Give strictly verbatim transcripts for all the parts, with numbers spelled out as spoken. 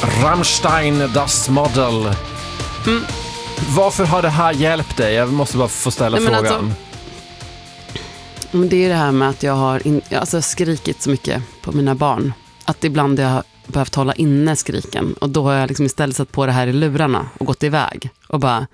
Rammstein, Das Model. Mm. Varför har det här hjälpt dig? Jag måste bara få ställa Nej, men frågan. Alltså, men det är det här med att jag har in, alltså skrikit så mycket på mina barn. Att ibland jag har behövt hålla inne skriken. Och då har jag liksom istället satt på det här i lurarna och gått iväg. Och bara...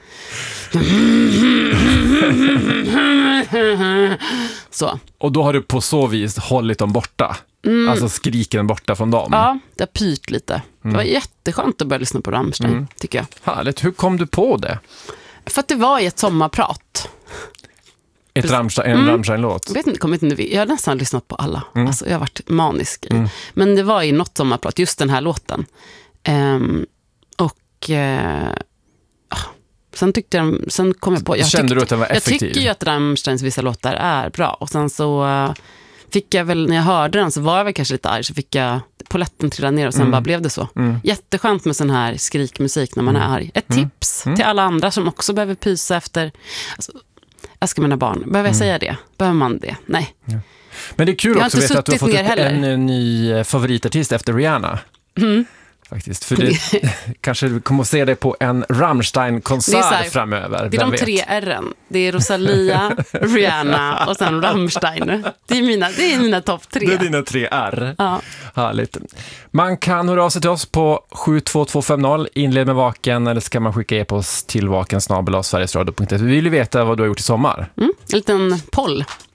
så. Och då har du på så vis hållit dem borta. Mm. Alltså skriken borta från dem. Ja, det har pyrt lite. Mm. Det var jätteskönt att börja lyssna på Rammstein, mm. tycker jag. Härligt. Hur kom du på det? För att det var i ett sommarprat. Ett Rammstein, en mm. Rammstein-låt? Jag vet inte, kommer inte, jag har nästan lyssnat på alla. Mm. Alltså, jag har varit manisk i. Mm. Men det var i något sommarprat, just den här låten. Um, och... Uh, Sen tyckte jag, sen kom jag på... Jag Kände tyckte, du att den var effektiv? Jag tycker ju att Rammsteins vissa låtar är bra. Och sen så uh, fick jag väl, när jag hörde den så var jag väl kanske lite arg. Så fick jag polletten trilla ner och sen mm. bara blev det så. Mm. Jätteskönt med sån här skrikmusik när man mm. är arg. Ett mm. tips mm. till alla andra som också behöver pysa efter... Alltså, jag ska mina barn. Behöver jag mm. säga det? Behöver man det? Nej. Ja. Men det är kul också vet, att du har fått en, en ny favoritartist efter Rihanna. Mm. Faktiskt, för det kanske du kommer att se det på en Rammstein-konsert här, framöver. Det är de vet? tre R:en. Det är Rosalia, Rihanna och sen Rammstein. Det är mina, det är mina topp tre. Det är dina tre R. Ja. Härligt. Man kan höra av sig till oss på sju två två fem noll, inled med Vaken, eller så kan man skicka e-post till vaken snabel-a sverigesradio punkt se. Vi vill veta vad du har gjort i sommar. Mm, en liten poll.